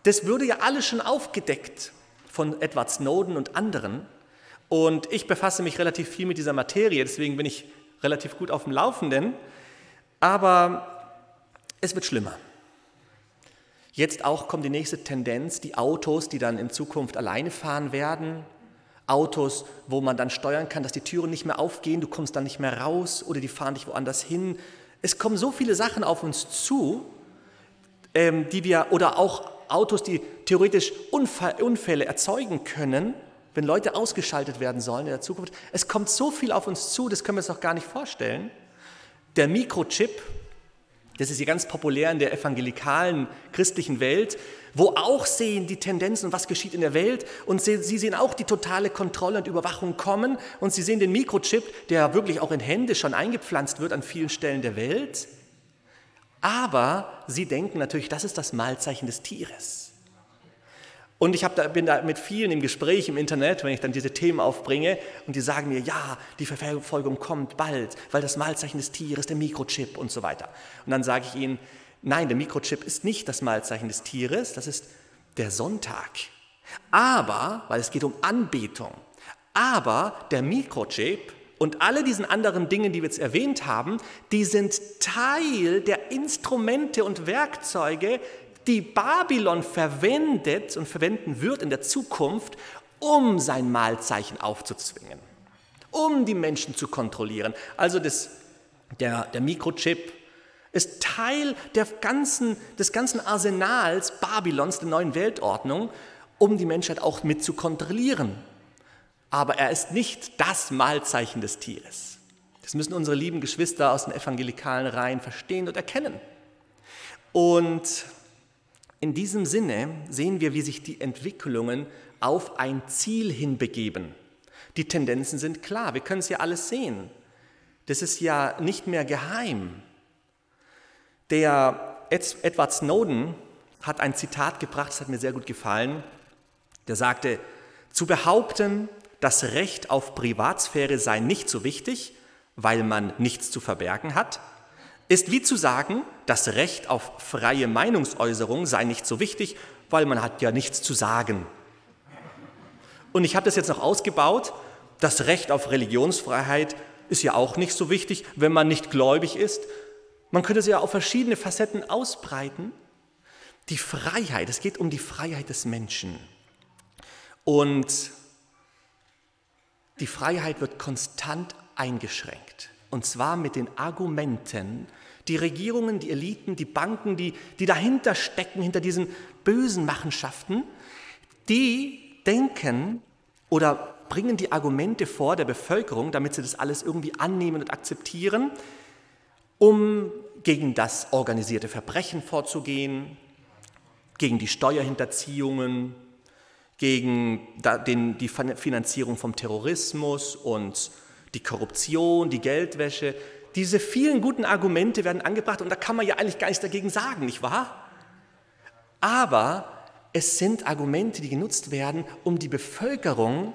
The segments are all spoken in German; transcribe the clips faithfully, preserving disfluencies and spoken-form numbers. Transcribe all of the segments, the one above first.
Das würde ja alles schon aufgedeckt von Edward Snowden und anderen. Und ich befasse mich relativ viel mit dieser Materie, deswegen bin ich relativ gut auf dem Laufenden. Aber es wird schlimmer. Jetzt auch kommt die nächste Tendenz, die Autos, die dann in Zukunft alleine fahren werden. Autos, wo man dann steuern kann, dass die Türen nicht mehr aufgehen, du kommst dann nicht mehr raus oder die fahren dich woanders hin. Es kommen so viele Sachen auf uns zu, ähm, die wir, oder auch Autos, die theoretisch Unfall, Unfälle erzeugen können, wenn Leute ausgeschaltet werden sollen in der Zukunft. Es kommt so viel auf uns zu, das können wir uns noch gar nicht vorstellen. Der Mikrochip, das ist hier ganz populär in der evangelikalen christlichen Welt, wo auch sehen die Tendenzen und was geschieht in der Welt und sie, sie sehen auch die totale Kontrolle und Überwachung kommen und sie sehen den Mikrochip, der wirklich auch in Hände schon eingepflanzt wird an vielen Stellen der Welt. Aber sie denken natürlich, das ist das Mahlzeichen des Tieres. Und ich hab da, bin da mit vielen im Gespräch im Internet, wenn ich dann diese Themen aufbringe und die sagen mir, ja, die Verfolgung kommt bald, weil das Mahlzeichen des Tieres, der Mikrochip und so weiter. Und dann sage ich ihnen, nein, der Mikrochip ist nicht das Mahlzeichen des Tieres, das ist der Sonntag. Aber, weil es geht um Anbetung, aber der Mikrochip und alle diesen anderen Dinge, die wir jetzt erwähnt haben, die sind Teil der Instrumente und Werkzeuge, die Babylon verwendet und verwenden wird in der Zukunft, um sein Mahlzeichen aufzuzwingen, um die Menschen zu kontrollieren. Also das, der, der Mikrochip ist Teil der ganzen, des ganzen Arsenals Babylons, der neuen Weltordnung, um die Menschheit auch mit zu kontrollieren. Aber er ist nicht das Mahlzeichen des Tieres. Das müssen unsere lieben Geschwister aus den evangelikalen Reihen verstehen und erkennen. Und in diesem Sinne sehen wir, wie sich die Entwicklungen auf ein Ziel hinbegeben. Die Tendenzen sind klar, wir können es ja alles sehen. Das ist ja nicht mehr geheim. Der Edward Snowden hat ein Zitat gebracht, das hat mir sehr gut gefallen. Der sagte, zu behaupten, das Recht auf Privatsphäre sei nicht so wichtig, weil man nichts zu verbergen hat, ist wie zu sagen, das Recht auf freie Meinungsäußerung sei nicht so wichtig, weil man hat ja nichts zu sagen. Und ich habe das jetzt noch ausgebaut, das Recht auf Religionsfreiheit ist ja auch nicht so wichtig, wenn man nicht gläubig ist. Man könnte es ja auf verschiedene Facetten ausbreiten. Die Freiheit, es geht um die Freiheit des Menschen. Und die Freiheit wird konstant eingeschränkt. Und zwar mit den Argumenten, die Regierungen, die Eliten, die Banken, die, die dahinter stecken, hinter diesen bösen Machenschaften, die denken oder bringen die Argumente vor der Bevölkerung, damit sie das alles irgendwie annehmen und akzeptieren, um gegen das organisierte Verbrechen vorzugehen, gegen die Steuerhinterziehungen, gegen den, die Finanzierung vom Terrorismus und die Korruption, die Geldwäsche. Diese vielen guten Argumente werden angebracht und da kann man ja eigentlich gar nichts dagegen sagen, nicht wahr? Aber es sind Argumente, die genutzt werden, um die Bevölkerung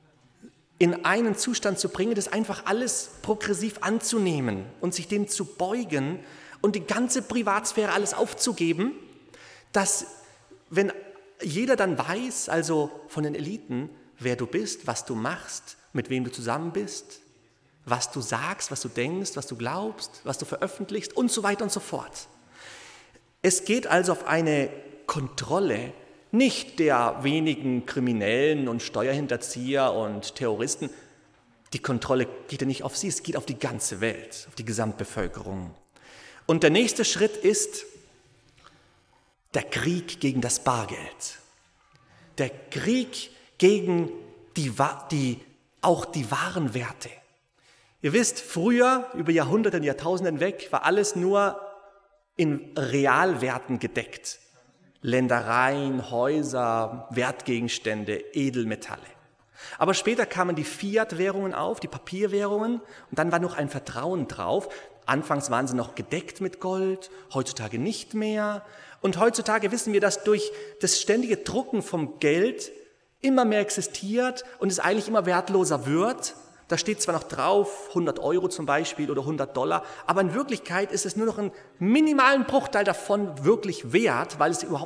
in einen Zustand zu bringen, das einfach alles progressiv anzunehmen und sich dem zu beugen und die ganze Privatsphäre alles aufzugeben, dass wenn jeder dann weiß, also von den Eliten, wer du bist, was du machst, mit wem du zusammen bist, was du sagst, was du denkst, was du glaubst, was du veröffentlichst und so weiter und so fort. Es geht also auf eine Kontrolle nicht der wenigen Kriminellen und Steuerhinterzieher und Terroristen. Die Kontrolle geht ja nicht auf sie, es geht auf die ganze Welt, auf die Gesamtbevölkerung. Und der nächste Schritt ist der Krieg gegen das Bargeld. Der Krieg gegen die, die, auch die wahren Werte. Ihr wisst, früher, über Jahrhunderte und Jahrtausende hinweg, war alles nur in Realwerten gedeckt. Ländereien, Häuser, Wertgegenstände, Edelmetalle. Aber später kamen die Fiat-Währungen auf, die Papierwährungen, und dann war noch ein Vertrauen drauf. Anfangs waren sie noch gedeckt mit Gold, heutzutage nicht mehr. Und heutzutage wissen wir, dass durch das ständige Drucken vom Geld immer mehr existiert und es eigentlich immer wertloser wird. Da steht zwar noch drauf, hundert Euro zum Beispiel oder hundert Dollar, aber in Wirklichkeit ist es nur noch einen minimalen Bruchteil davon wirklich wert, weil es überhaupt